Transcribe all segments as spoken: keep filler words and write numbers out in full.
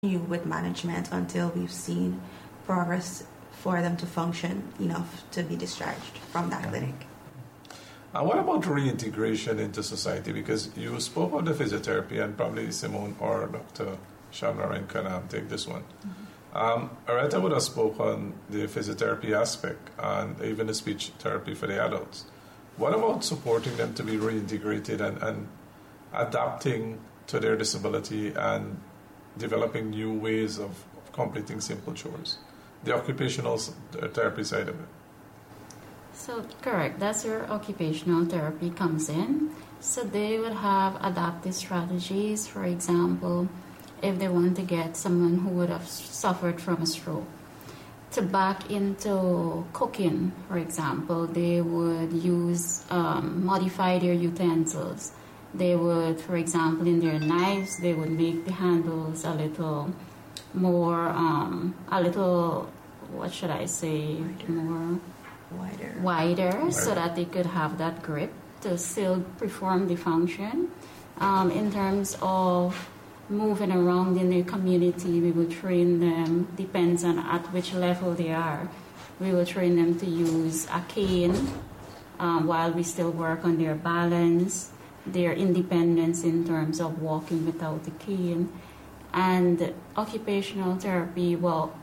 continue with management until we've seen progress for them to function enough to be discharged from that clinic. And what about reintegration into society? Because you spoke of the physiotherapy, and probably Simone or Doctor Shamnaran can um, take this one. Mm-hmm. Um, Areta would have spoken on the physiotherapy aspect and even the speech therapy for the adults. What about supporting them to be reintegrated and, and adapting to their disability and developing new ways of, of completing simple chores? The occupational therapy side of it. So, correct. That's where occupational therapy comes in. So they would have adaptive strategies. For example, if they want to get someone who would have suffered from a stroke to back into cooking, for example, they would use um, modify their utensils. They would, for example, in their knives, they would make the handles a little more, um, a little, what should I say, more wider, wider, so that they could have that grip to still perform the function. Um, in terms of moving around in their community, we will train them, depends on at which level they are. We will train them to use a cane um, while we still work on their balance, their independence in terms of walking without a cane. And occupational therapy, well,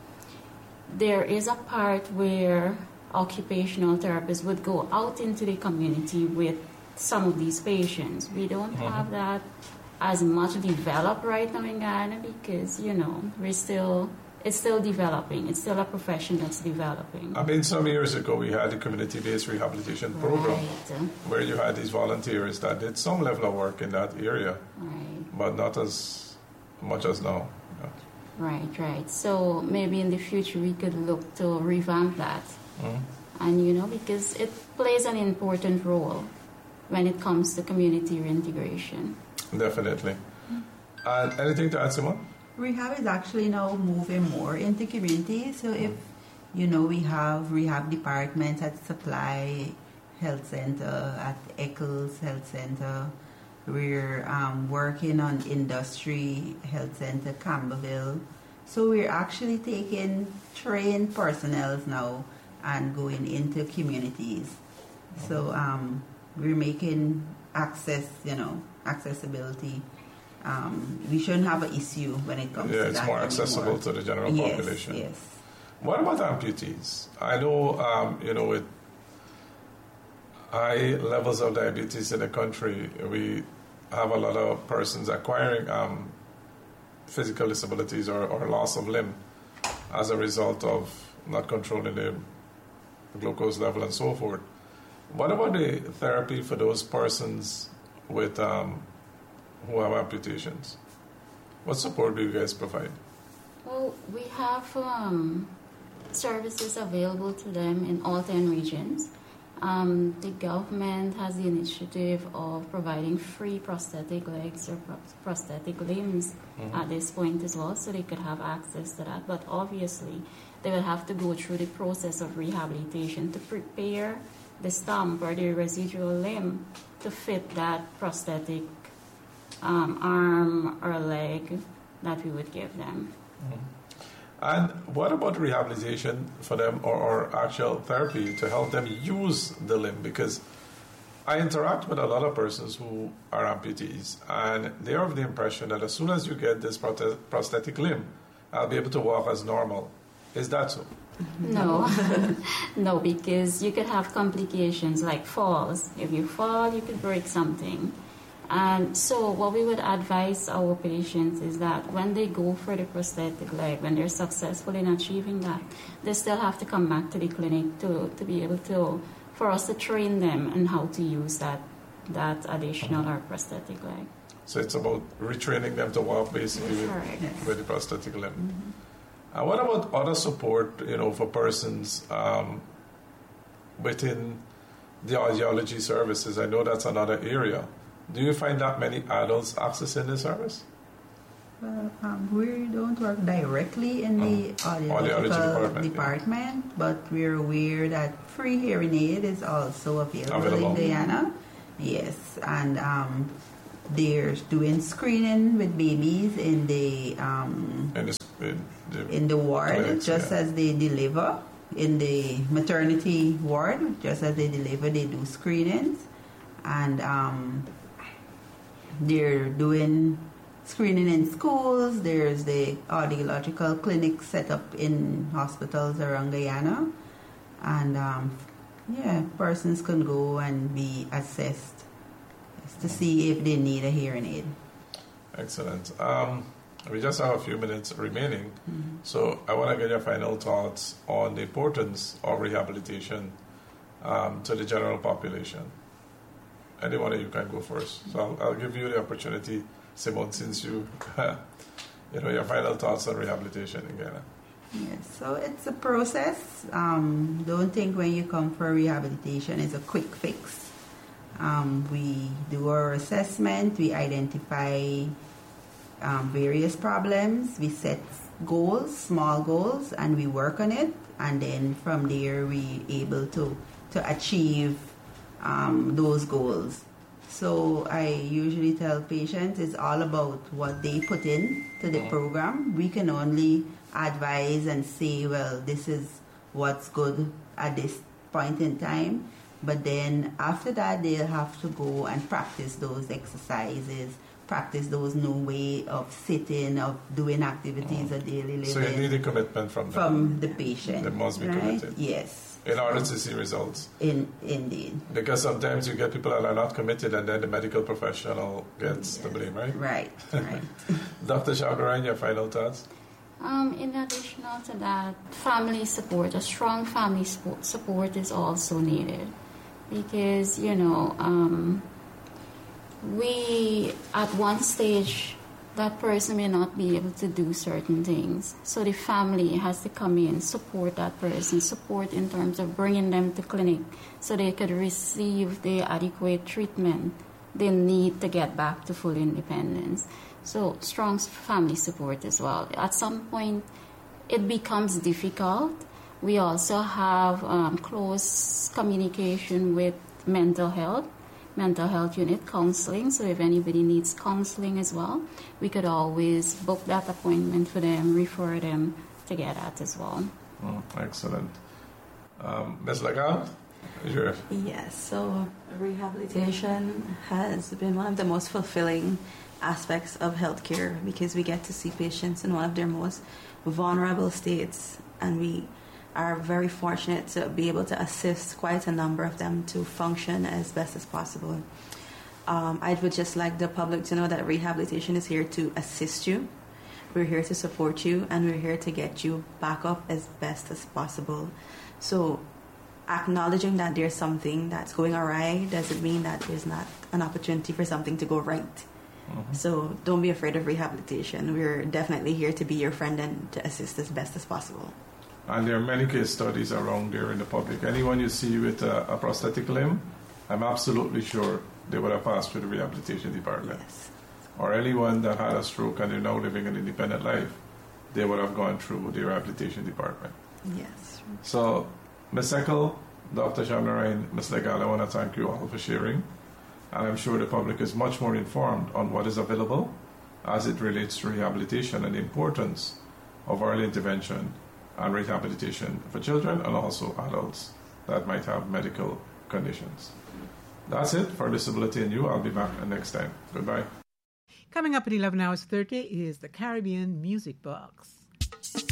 there is a part where occupational therapists would go out into the community with some of these patients. We don't mm-hmm. have that as much developed right now in Ghana because, you know, we're still, it's still developing. It's still a profession that's developing. I mean, some years ago we had a community-based rehabilitation program right. where you had these volunteers that did some level of work in that area, right. but not as much as now. Yeah. Right, right. So maybe in the future we could look to revamp that. Mm-hmm. And, you know, because it plays an important role when it comes to community reintegration. Definitely. Mm-hmm. And anything to add, Simone? Rehab is actually now moving more into community. So if, you know, we have rehab departments at Supply Health Center, at Eccles Health Center. We're um, working on Industry Health Center, Campbellville. So we're actually taking trained personnel now and going into communities. So um, we're making access, you know, accessibility. Um, we shouldn't have an issue when it comes yeah, to that. Yeah, it's more accessible anymore. to the general yes, population. Yes. What about amputees? I know, um, you know, with high levels of diabetes in the country, we have a lot of persons acquiring um, physical disabilities or, or loss of limb as a result of not controlling the glucose level and so forth. What about the therapy for those persons with um, who have amputations? What support do you guys provide? Well, we have um, services available to them in all ten regions. Um, the government has the initiative of providing free prosthetic legs or pro- prosthetic limbs mm-hmm. at this point as well, so they could have access to that. But obviously, they will have to go through the process of rehabilitation to prepare the stump or the residual limb to fit that prosthetic um, arm or leg that we would give them. Mm-hmm. And what about rehabilitation for them or, or actual therapy to help them use the limb? Because I interact with a lot of persons who are amputees, and they are of the impression that as soon as you get this prote- prosthetic limb, I'll be able to walk as normal. Is that so? No, no, because you could have complications like falls. If you fall, you could break something. And so what we would advise our patients is that when they go for the prosthetic leg, when they're successful in achieving that, they still have to come back to the clinic to, to be able to, for us to train them on how to use that, that additional or prosthetic leg. So it's about retraining them to walk basically with, yes. with the prosthetic limb. Mm-hmm. And what about other support, you know, for persons um, within the audiology services? I know that's another area. Do you find that many adults accessing the service? Well, um, we don't work directly in the oh. audiological department, department yeah. but we're aware that free hearing aid is also available, available. in Guyana. Yes, and um, they're doing screening with babies in the um, in, the, in, the, in the ward, clinics, just yeah. as they deliver. In the maternity ward, just as they deliver, they do screenings. And um, they're doing screening in schools. There's the audiological clinic set up in hospitals around Guyana. And um, yeah, persons can go and be assessed to see if they need a hearing aid. Excellent. Um, we just have a few minutes remaining. Mm-hmm. So I want to get your final thoughts on the importance of rehabilitation um, to the general population. Anyone of you can go first. So I'll, I'll give you the opportunity, Simone, since you, you know, your final thoughts on rehabilitation in Ghana. Yes, so it's a process. Um, don't think when you come for rehabilitation it's a quick fix. Um, we do our assessment, we identify um, various problems, we set goals, small goals, and we work on it. And then from there we able to, to achieve um, those goals. So I usually tell patients it's all about what they put in to the program. We can only advise and say, well, this is what's good at this point in time. But then after that, they'll have to go and practice those exercises, practice those new way of sitting, of doing activities of daily living. So you need a commitment from them. From the patient. They must be right? committed. Yes. In order to see results. In, indeed. Because sometimes you get people that are not committed and then the medical professional gets yes. the blame, right? Right, right. Doctor Shabnarain, your final thoughts? Um, in addition to that, family support, a strong family support is also needed. Because, you know, um, we, at one stage, that person may not be able to do certain things. So the family has to come in, support that person, support in terms of bringing them to clinic so they could receive the adequate treatment they need to get back to full independence. So strong family support as well. At some point, it becomes difficult. We also have um, close communication with mental health. mental health unit counseling, so if anybody needs counseling as well, we could always book that appointment for them, refer them to get that as well. Oh, excellent. Um, Miz Lagarde? Sure. Yes, so rehabilitation has been one of the most fulfilling aspects of healthcare because we get to see patients in one of their most vulnerable states, and we are very fortunate to be able to assist quite a number of them to function as best as possible. Um, I would just like the public to know that rehabilitation is here to assist you. We're here to support you, and we're here to get you back up as best as possible. So acknowledging that there's something that's going awry doesn't mean that there's not an opportunity for something to go right. Mm-hmm. So don't be afraid of rehabilitation. We're definitely here to be your friend and to assist as best as possible. And there are many case studies around there in the public. Anyone you see with a, a prosthetic limb, I'm absolutely sure they would have passed through the rehabilitation department. Yes. Or anyone that had a stroke and they're now living an independent life, they would have gone through the rehabilitation department. Yes. So, Miz Eckel, Doctor Shabnarain, Miz Lagarde, I want to thank you all for sharing. And I'm sure the public is much more informed on what is available as it relates to rehabilitation and the importance of early intervention and rehabilitation for children and also adults that might have medical conditions. That's it for Disability and You. I'll be back next time. Goodbye. Coming up at eleven hours thirty is the Caribbean Music Box.